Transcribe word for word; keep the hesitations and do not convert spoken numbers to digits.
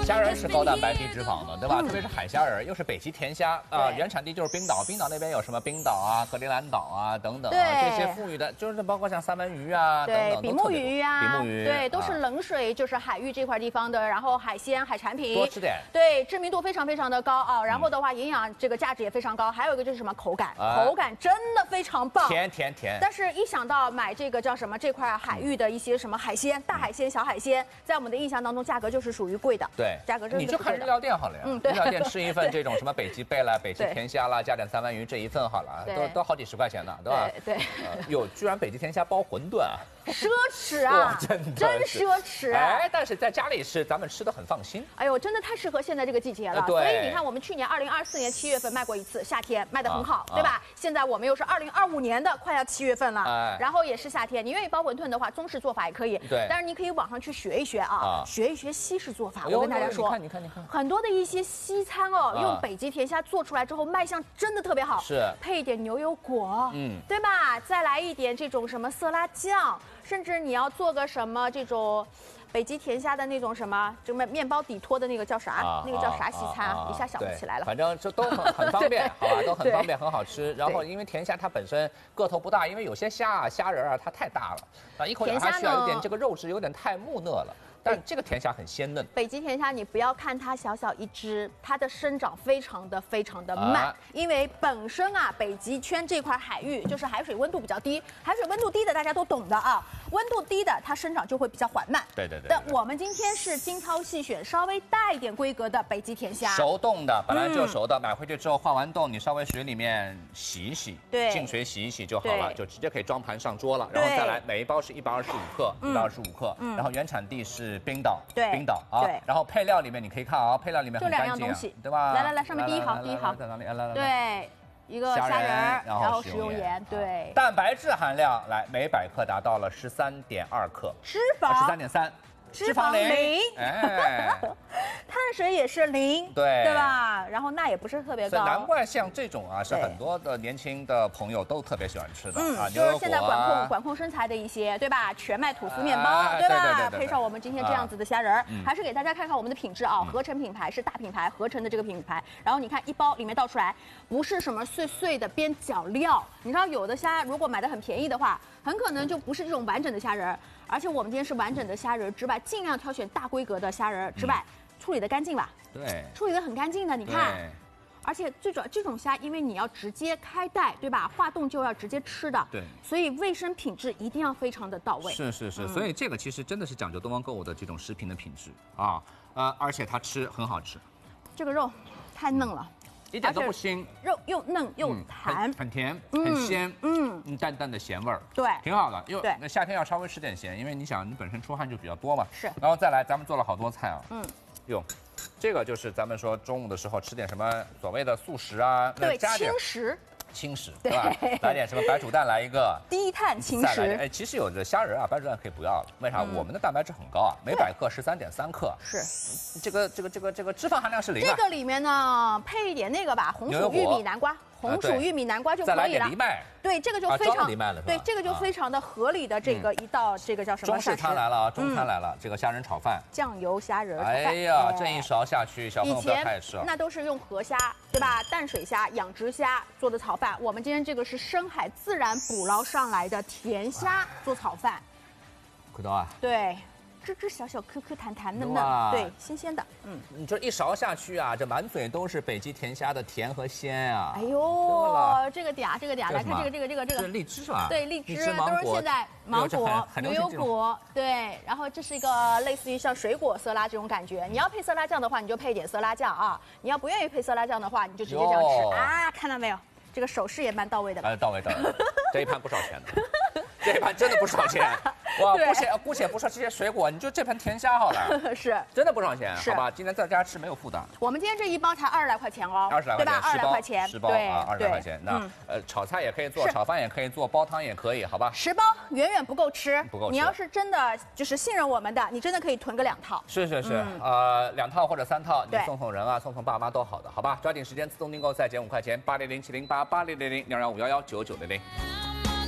虾仁是高蛋白低脂肪的，对吧？特别是海虾仁，又是北极甜虾啊，原产地就是冰岛，冰岛那边有什么冰岛啊、格陵兰岛啊等等啊，这些富裕的，就是包括像三文鱼啊等等， 比目鱼啊， 比目鱼， 对，都是冷水，就是海域这块地方的，然后海鲜、海产品多吃点， 对，知名度非常非常的高啊。然后的话，营养这个价值也非常高。还有一个就是什么口感，口感真的非常棒， 甜甜甜。 但是，一想到买这个叫什么这块海域的一些什么海鲜，大海鲜、小海鲜，在我们的印象当中，价格就是属于贵的。 对， 价格真的你就看日料店好了呀。 嗯，对。 日料店吃一份这种什么北极贝啦、北极甜虾啦，加点三文鱼，这一份好了，都都好几十块钱呢，对吧？ 对。 有居然北极甜虾包馄饨啊！ 奢侈啊， 真的真奢侈。 哎，但是在家里吃，咱们吃的很放心。 哎呦，真的太适合现在这个季节了。所以你看，我们去年二零二四年七月份卖过一次，夏天卖得很好，对吧？现在我们又是二零二五年的，快要七月份了，然后也是夏天。你愿意包馄饨的话，中式做法也可以。 对。 但是你可以网上去学一学啊，学一学西式做法。我跟大家说， 你看，你看，你看， 很多的一些西餐哦，用北极甜虾做出来之后，卖相真的特别好。 是。 配一点牛油果，嗯，对吧？再来一点这种什么色拉酱。甚至你要做个什么这种北极甜虾的那种什么什么面包底托的那个叫啥？啊、那个叫啥西餐？啊、一下想不起来了。 反正这都很很方便，好吧，都很方便，很好吃。然后因为甜虾它本身个头不大，因为有些虾啊虾仁啊它太大了，啊一口咬下去啊有点这个肉质有点太木讷了。但这个甜虾很鲜嫩。 北极甜虾，你不要看它小小一只，它的生长非常的非常的慢，啊、因为本身啊，北极圈这块海域就是海水温度比较低，海水温度低的大家都懂的啊，温度低的它生长就会比较缓慢。 对对对。 但我们今天是精挑细选，稍微大一点规格的北极甜虾， 熟冻的，本来就熟的，嗯、买回去之后化完冻，你稍微水里面洗一洗， 对， 净水洗一洗就好了，就直接可以装盘上桌了。然后再来，每一包是一百二十五克，一百二十五克，嗯、然后原产地是冰岛， 对。 冰岛啊，然后配料里面你可以看啊，配料里面很干净， 就两样东西， 对吧？ 来来来，上面第一行，第一行在哪里？来来来， 对，一个虾仁，然后食用盐，对。 蛋白质含量来每百克达到了十三点二克， 脂肪十三点三， 脂肪零，哎，碳水也是零， 对对吧？然后钠也不是特别高， 难怪像这种啊，是很多的年轻的朋友都特别喜欢吃的啊， 就是现在管控管控身材的一些，对吧？全麦吐司面包，对吧？配上我们今天这样子的虾仁，还是给大家看看我们的品质啊，合成品牌是大品牌合成的这个品牌。然后你看一包里面倒出来，不是什么碎碎的边角料，你知道有的虾如果买的很便宜的话，很可能就不是这种完整的虾仁。而且我们今天是完整的虾仁之外，尽量挑选大规格的虾仁之外，嗯、处理的干净吧？ 对， 处理的很干净的，你看。而且最主要这种虾，因为你要直接开袋，对吧？化冻就要直接吃的， 对， 所以卫生品质一定要非常的到位。 是是是，嗯、所以这个其实真的是讲究东方购物的这种食品的品质啊，呃，而且它吃很好吃。 这个肉太嫩了。嗯一点都不腥， 肉又嫩又弹， 嗯、很甜，很鲜，嗯，淡淡的咸味儿， 对， 挺好的。因为那夏天要稍微吃点咸，因为你想你本身出汗就比较多嘛， 是。 然后再来，咱们做了好多菜啊，嗯，哟，这个就是咱们说中午的时候吃点什么所谓的素食啊， 对，轻食。 轻食对吧？来点什么白煮蛋来一个， 低碳轻食。 哎，其实有的虾仁啊，白煮蛋可以不要了。为啥？我们的蛋白质很高啊，每百克十三点三克。 是， 这个这个这个这个脂肪含量是零。 这个里面呢，配一点那个吧，红薯玉米南瓜，红薯玉米南瓜就可以了。 再来点藜麦。 对，这个就非常对，这个就非常的合理的这个一道这个叫什么？ 中式餐来了啊，中餐来了，这个虾仁炒饭， 酱油虾仁炒饭。 哎呀，这一勺下去，小朋友不要太吃。 那都是用河虾对吧？淡水虾、养殖虾做的炒饭，我们今天这个是深海自然捕捞上来的甜虾做炒饭。 回头啊。 对。吱吱小小 Q Q 弹弹嫩嫩，对，新鲜的，嗯， 你这一勺下去啊，这满嘴都是北极甜虾的甜和鲜啊！ 哎呦，这个嗲，这个嗲，来看这个这个这个这个， 这荔枝是吧？ 对，荔枝都是现在芒果、牛油果，对，然后这是一个类似于像水果色拉这种感觉。你要配色拉酱的话，你就配一点色拉酱啊；你要不愿意配色拉酱的话，你就直接这样吃啊！看到没有？这个手势也蛮到位的。 哎，到位到位，这一盘不少钱的，这一盘真的不少钱。哇，姑且姑且不说这些水果，你就这盆甜虾好了， 是， 真的不少钱，好吧？今天在家吃没有负担。 我们今天这一包才二十来块钱哦， 二十来块钱， 对吧？二十来块钱， 十包啊，二十来块钱。那呃，炒菜也可以做，炒饭也可以做，煲汤也可以，好吧？ 十包远远不够吃， 不够吃。 你要是真的就是信任我们的，你真的可以囤个两套。 是是是，呃，两套或者三套，你送送人啊，送送爸妈都好的，好吧？抓紧时间自动订购，再减五块钱，八零零七零八八零零零零二幺五幺幺九九零零。